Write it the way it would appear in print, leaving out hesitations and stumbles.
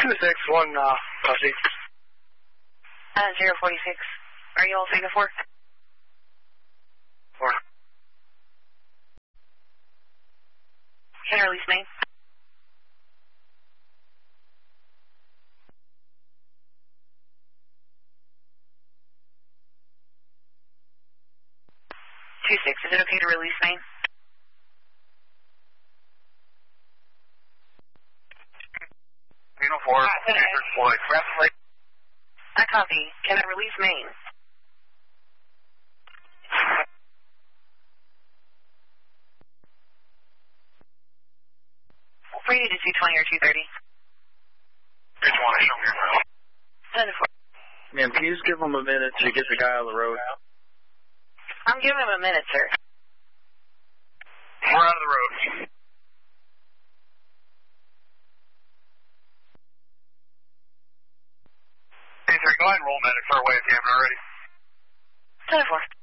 261, Pussy. 046. Are you all Theta 4? 4. Can I release main? Is it okay to release main? Unit 4, Matrix Floyd. I copy. Can I release main? Free to 220 or 230? 220, show me your route. 10 to 4. Ma'am, can you just give him a minute to get the guy on the road? I'm giving him a minute, sir. We're out of the road. Hey, sir, go ahead and roll medics our way if you haven't already. 10 to 4.